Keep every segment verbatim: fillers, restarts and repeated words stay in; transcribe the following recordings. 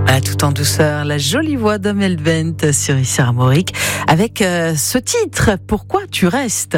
Ah, tout en douceur, la jolie voix d'Amel Bent sur ici Armorique avec euh, ce titre, Pourquoi tu restes.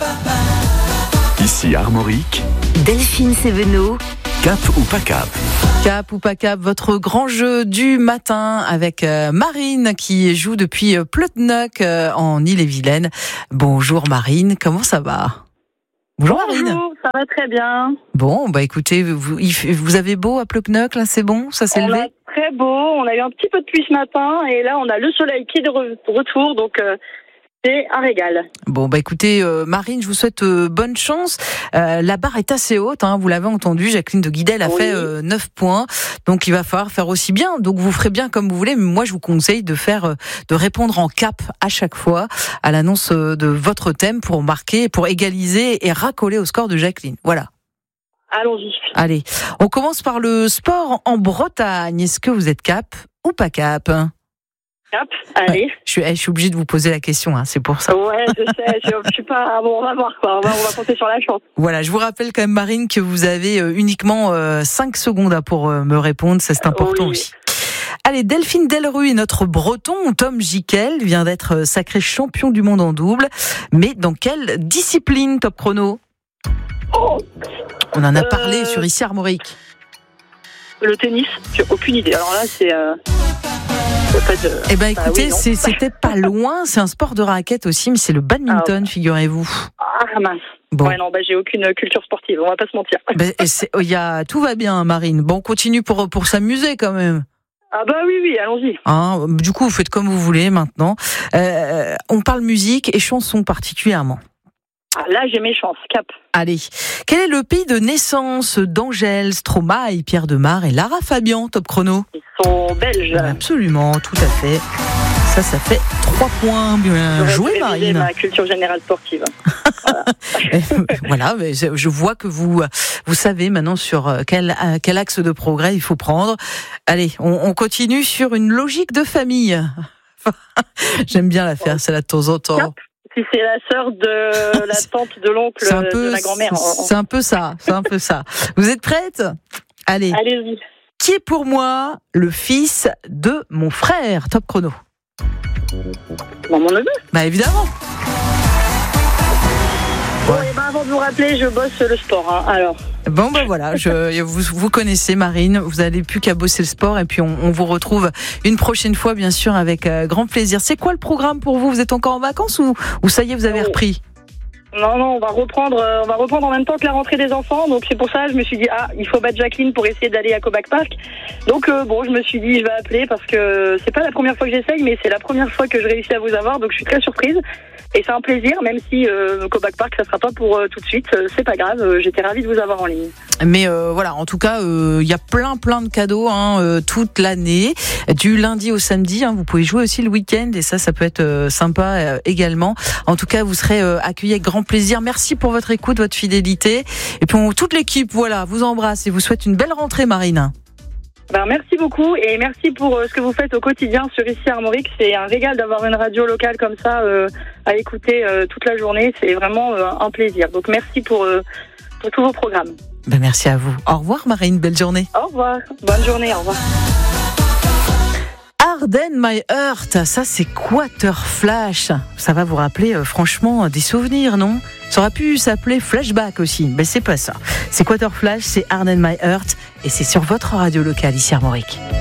Ici Armorique, Delphine Sévenot. Cap ou pas cap? Cap ou pas cap, votre grand jeu du matin avec euh, Marine qui joue depuis euh, Pleutneuc euh, en Ille-et-Vilaine. Bonjour Marine, comment ça va? Bonjour Marine. Bonjour, ça va très bien. Bon, bah écoutez, vous, vous avez beau à Pleutneuc, là c'est bon, ça s'est On levé? a très beau, on a eu un petit peu de pluie ce matin et là on a le soleil qui est de re- retour, donc euh, c'est un régal. Bon, bah écoutez, euh, Marine, je vous souhaite euh, bonne chance. Euh, la barre est assez haute, hein, vous l'avez entendu, Jacqueline de Guidel a Oui. fait euh, neuf points, donc il va falloir faire aussi bien. Donc vous ferez bien comme vous voulez, mais moi je vous conseille de faire, euh, de répondre en cap à chaque fois à l'annonce euh, de votre thème pour marquer, pour égaliser et racoler au score de Jacqueline. Voilà. Allons-y. Allez, on commence par le sport en Bretagne. Est-ce que vous êtes cap ou pas cap? Cap, allez. je, suis, je suis obligée de vous poser la question, hein, c'est pour ça. Ouais, je sais, je, je suis pas... Bon, on va voir quoi, on va, on va compter sur la chance. Voilà, je vous rappelle quand même, Marine, que vous avez euh, uniquement euh, cinq secondes hein, pour euh, me répondre, ça c'est important Oui. aussi. Allez, Delphine Delru et notre breton, Tom Jikel, vient d'être euh, sacré champion du monde en double. Mais dans quelle discipline, top chrono? Oh, On en a Euh, parlé sur ici Armorique. le tennis, j'ai aucune idée. Alors là, c'est... Euh... c'est pas de... Eh ben Bah écoutez, oui, non. c'est- c'était pas loin, c'est un sport de raquette aussi, mais c'est le badminton, figurez-vous. Ah mince. Bon. Ouais, non, bah j'ai aucune culture sportive, on va pas se mentir. Ben, c'est- il y a, tout va bien, Marine. Bon, on continue pour, pour s'amuser quand même. Ah bah oui, oui, allons-y. Hein, du coup, vous faites comme vous voulez maintenant. Euh, on parle musique et chansons particulièrement. Ah, là, j'ai mes chances, cap. Allez, quel est le pays de naissance d'Angèle, Stromae, Pierre Demar et Lara Fabian, top chrono? Ils sont belges. Absolument, tout à fait. Ça, ça fait trois points. Bien J'aurais joué, dû réviser Marine. ma culture générale sportive. Voilà, mais je vois que vous, vous savez maintenant sur quel, quel axe de progrès il faut prendre. Allez, on, on continue sur une logique de famille. J'aime bien la faire, celle-là de temps en temps. Cap. Si c'est la sœur de la tante de l'oncle C'est un peu, de ma grand-mère. c'est un peu ça, c'est un peu ça. Vous êtes prête? Allez. Allez-y. Qui est pour moi le fils de mon frère? Top chrono. Bon, mon neveu. Bah évidemment. Bon, et ben avant de vous rappeler, je bosse le sport. Hein. Alors. Bon ben voilà, je, vous, vous connaissez Marine, vous n'allez plus qu'à bosser le sport et puis on, on vous retrouve une prochaine fois bien sûr avec euh, grand plaisir. C'est quoi le programme pour vous? Vous êtes encore en vacances ou, ou ça y est vous avez Non. repris? Non, non, on va reprendre, euh, on va reprendre en même temps que la rentrée des enfants. Donc c'est pour ça, je me suis dit ah, il faut battre Jacqueline pour essayer d'aller à Cobac Park. Donc euh, bon, je me suis dit je vais appeler parce que c'est pas la première fois que j'essaye, mais c'est la première fois que je réussis à vous avoir. Donc je suis très surprise et c'est un plaisir, même si euh, Cobac Park ça sera pas pour euh, tout de suite. Euh, c'est pas grave, euh, j'étais ravie de vous avoir en ligne. Mais euh, voilà, en tout cas, il euh, y a plein plein de cadeaux hein, euh, toute l'année, du lundi au samedi. Hein, vous pouvez jouer aussi le week-end et ça, ça peut être euh, sympa euh, également. En tout cas, vous serez euh, accueillis avec grand plaisir. Merci pour votre écoute, votre fidélité. Et puis on, toute l'équipe, voilà, vous embrasse et vous souhaite une belle rentrée, Marine. Ben, merci beaucoup et merci pour euh, ce que vous faites au quotidien sur ici Armorique. C'est un régal d'avoir une radio locale comme ça euh, à écouter euh, toute la journée. C'est vraiment euh, un plaisir. Donc merci pour, euh, pour tous vos programmes. Ben, merci à vous. Au revoir, Marine. Belle journée. Au revoir. Bonne journée. Au revoir. Harden My Heart, ça c'est Quater Flash. Ça va vous rappeler euh, franchement des souvenirs, non? Ça aurait pu s'appeler Flashback aussi, mais c'est pas ça. C'est Quater Flash, c'est Harden My Heart et c'est sur votre radio locale ici Armorique.